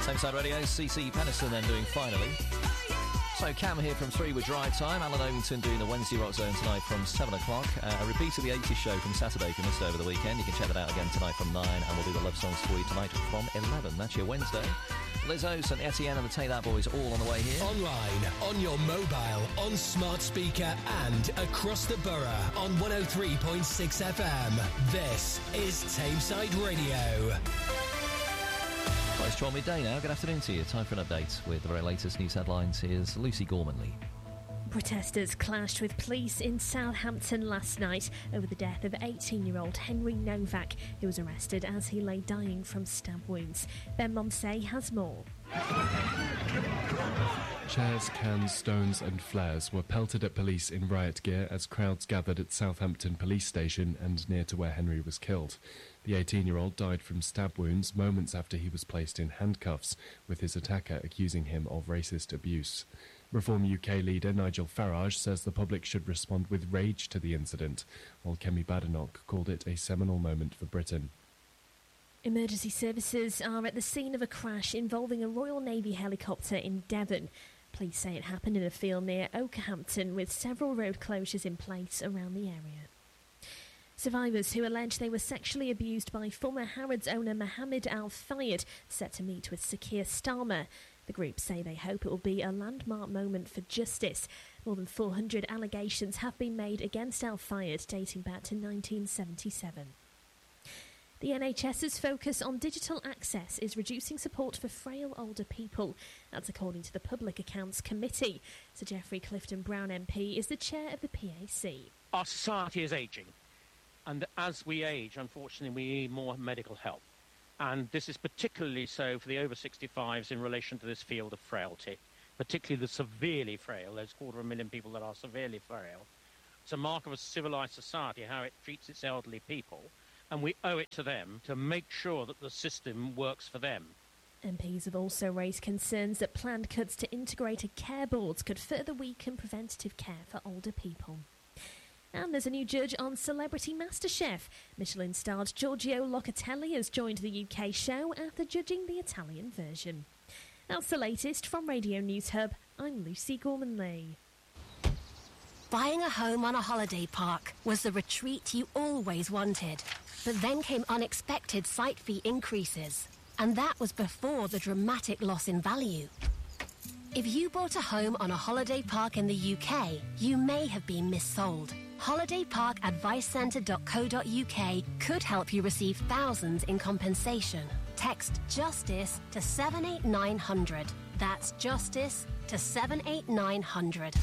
Same side radio, CC Penniston then doing Finally. So Cam here from 3 with Drive Time. Alan Ovington doing the Wednesday Rock Zone tonight from 7 o'clock. A repeat of the 80s show from Saturday if you missed it over the weekend. You can check that out again tonight from 9, and we'll do the love songs for you tonight from 11. That's your Wednesday. Lizzo, St Etienne and the Take That Boys all on the way here. Online, on your mobile, on smart speaker and across the borough on 103.6 FM. This is Tameside Radio. Well, it's 12 midday now. Good afternoon to you. Time for an update with the very latest news headlines. Here's Lucy Gormanley. Protesters clashed with police in Southampton last night over the death of 18-year-old Henry Novak, who was arrested as he lay dying from stab wounds. Ben Momsey has more. Chairs, cans, stones and flares were pelted at police in riot gear as crowds gathered at Southampton police station and near to where Henry was killed. The 18-year-old died from stab wounds moments after he was placed in handcuffs, with his attacker accusing him of racist abuse. Reform UK leader Nigel Farage says the public should respond with rage to the incident, while Kemi Badenoch called it a seminal moment for Britain. Emergency services are at the scene of a crash involving a Royal Navy helicopter in Devon. Police say it happened in a field near Okehampton, with several road closures in place around the area. Survivors who allege they were sexually abused by former Harrods owner Mohammed Al Fayed set to meet with Sakir Starmer. The group say they hope it will be a landmark moment for justice. More than 400 allegations have been made against Al Fayed dating back to 1977. The NHS's focus on digital access is reducing support for frail older people. That's according to the Public Accounts Committee. Sir Geoffrey Clifton-Brown MP is the chair of the PAC. Our society is ageing, and as we age, unfortunately, we need more medical help. And this is particularly so for the over 65s in relation to this field of frailty, particularly the severely frail. There's 250,000 people that are severely frail. It's a mark of a civilised society, how it treats its elderly people. And we owe it to them to make sure that the system works for them. MPs have also raised concerns that planned cuts to integrated care boards could further weaken preventative care for older people. And there's a new judge on Celebrity MasterChef. Michelin-starred Giorgio Locatelli has joined the UK show after judging the Italian version. That's the latest from Radio News Hub. I'm Lucy Gormanley. Buying a home on a holiday park was the retreat you always wanted. But then came unexpected site fee increases. And that was before the dramatic loss in value. If you bought a home on a holiday park in the UK, you may have been missold. holidayparkadvicecentre.co.uk could help you receive thousands in compensation. Text JUSTICE to 78900. That's JUSTICE to 78900.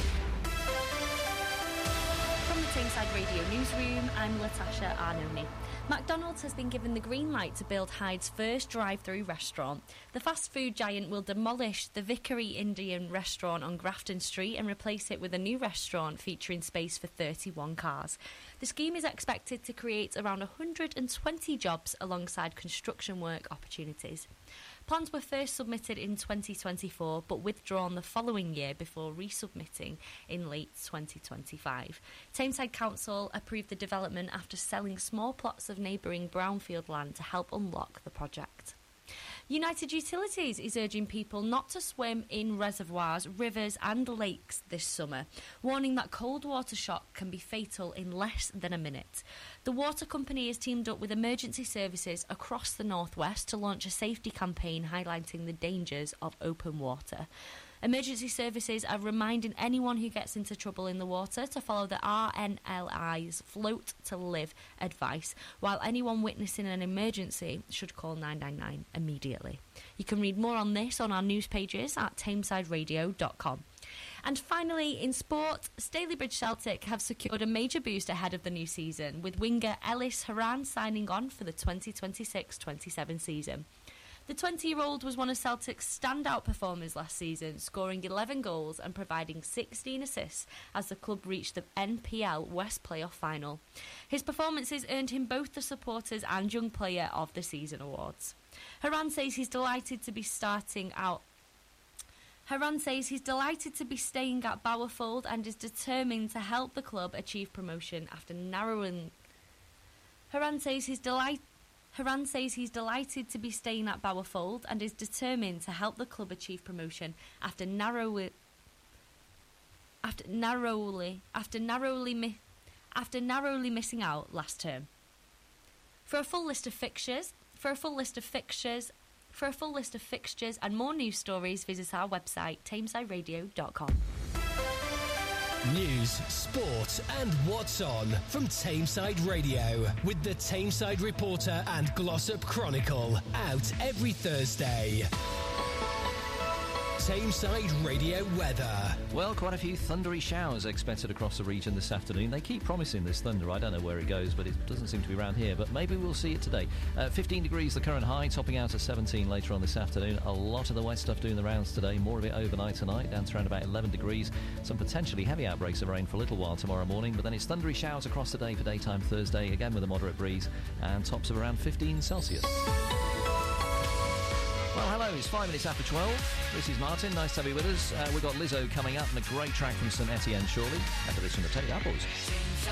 From the Tameside Radio Newsroom, I'm Latasha Arnone. McDonald's has been given the green light to build Hyde's first drive-through restaurant. The fast food giant will demolish the Vickery Indian restaurant on Grafton Street and replace it with a new restaurant featuring space for 31 cars. The scheme is expected to create around 120 jobs alongside construction work opportunities. Plans were first submitted in 2024 but withdrawn the following year before resubmitting in late 2025. Tameside Council approved the development after selling small plots of neighbouring brownfield land to help unlock the project. United Utilities is urging people not to swim in reservoirs, rivers and lakes this summer, warning that cold water shock can be fatal in less than a minute. The water company has teamed up with emergency services across the northwest to launch a safety campaign highlighting the dangers of open water. Emergency services are reminding anyone who gets into trouble in the water to follow the RNLI's Float to Live advice, while anyone witnessing an emergency should call 999 immediately. You can read more on this on our news pages at tamesideradio.com. And finally, in sport, Stalybridge Celtic have secured a major boost ahead of the new season, with winger Ellis Horan signing on for the 2026-27 season. The 20-year-old was one of Celtic's standout performers last season, scoring 11 goals and providing 16 assists as the club reached the NPL West Playoff final. His performances earned him both the Supporters and Young Player of the Season awards. Horan says he's delighted to be staying at Bowerfold and is determined to help the club achieve promotion after narrowing. Horan says he's delighted Haran says he's delighted to be staying at Bowerfold and is determined to help the club achieve promotion after narrowly missing out last term. For a full list of fixtures and more news stories, visit our website tamesideradio.com. News, sport and what's on from Tameside Radio with the Tameside Reporter and Glossop Chronicle, out every Thursday. Tameside Radio weather. Well, quite a few thundery showers expected across the region this afternoon. They keep promising this thunder. I don't know where it goes, but it doesn't seem to be around here. But maybe we'll see it today. 15 degrees the current high, topping out at 17 later on this afternoon. A lot of the wet stuff doing the rounds today. More of it overnight tonight, down to around about 11 degrees. Some potentially heavy outbreaks of rain for a little while tomorrow morning. But then it's thundery showers across the day for daytime Thursday, again with a moderate breeze, and tops of around 15 Celsius. Well, hello, it's 5 minutes after 12. This is Martin, nice to have you with us. We've got Lizzo coming up and a great track from St Etienne, surely. After this from the Teddy Apples.